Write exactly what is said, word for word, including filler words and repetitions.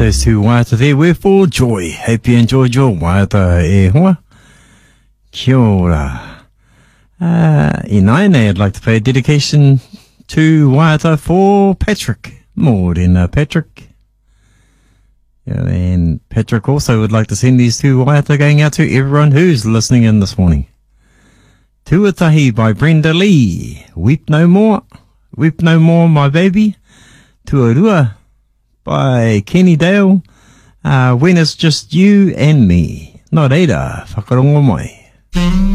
those two waiata there were for joy. Hope you enjoyed your waiata e hoa. Kia ora. Uh, in Aine, I'd like to pay a dedication to waiata for Patrick. Morena Patrick. Yeah, and Patrick also would like to send these two waiata going out to everyone who's listening in this morning. Tuatahi by Brenda Lee. Weep No More. Weep No More, My Baby. Tuarua by Kenny Dale. Uh, when it's just you and me. Nā reira, whakarongo mai.